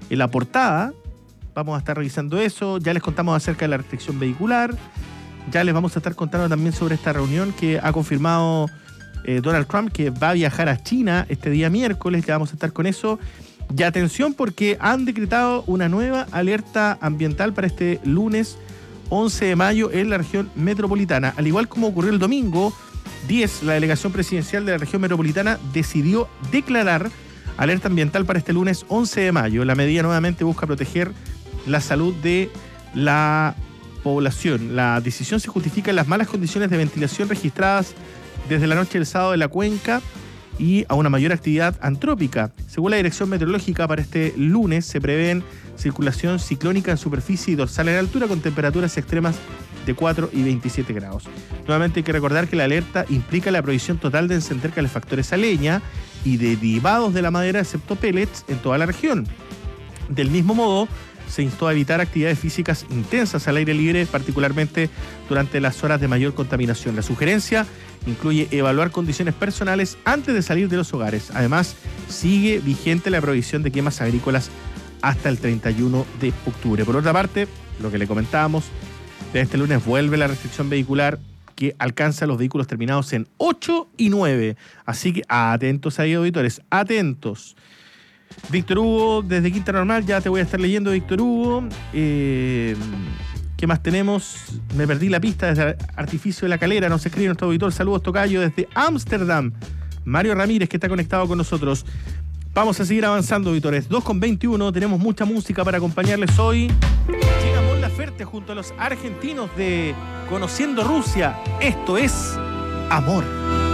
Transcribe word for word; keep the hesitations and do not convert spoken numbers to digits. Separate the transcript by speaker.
Speaker 1: en la portada. Vamos a estar revisando eso. Ya les contamos acerca de la restricción vehicular. Ya les vamos a estar contando también sobre esta reunión que ha confirmado eh, Donald Trump, que va a viajar a China este día miércoles. Ya vamos a estar con eso. Y atención, porque han decretado una nueva alerta ambiental para este lunes once de mayo en la región metropolitana. Al igual como ocurrió el domingo diez, la delegación presidencial de la región metropolitana decidió declarar alerta ambiental para este lunes once de mayo. La medida nuevamente busca proteger la salud de la población. La decisión se justifica en las malas condiciones de ventilación registradas desde la noche del sábado en la cuenca y a una mayor actividad antrópica. Según la Dirección Meteorológica, para este lunes se prevén circulación ciclónica en superficie y dorsal en altura con temperaturas extremas de cuatro y veintisiete grados. Nuevamente hay que recordar que la alerta implica la prohibición total de encender calefactores a leña y derivados de la madera excepto pellets en toda la región. Del mismo modo, se instó a evitar actividades físicas intensas al aire libre, particularmente durante las horas de mayor contaminación. La sugerencia incluye evaluar condiciones personales antes de salir de los hogares. Además, sigue vigente la prohibición de quemas agrícolas hasta el treinta y uno de octubre. Por otra parte, lo que le comentábamos, de este lunes vuelve la restricción vehicular que alcanza los vehículos terminados en ocho y nueve. Así que atentos ahí, auditores, atentos. Víctor Hugo, desde Quinta Normal, ya te voy a estar leyendo, Víctor Hugo. Eh, ¿Qué más tenemos? Me perdí la pista desde Artificio de la Calera, nos escribe nuestro auditor. Saludos, tocayo, desde Ámsterdam. Mario Ramírez, que está conectado con nosotros. Vamos a seguir avanzando, auditores. dos con veintiuno, tenemos mucha música para acompañarles hoy. Llega Mon Laferte junto a los argentinos de Conociendo Rusia. Esto es Amor.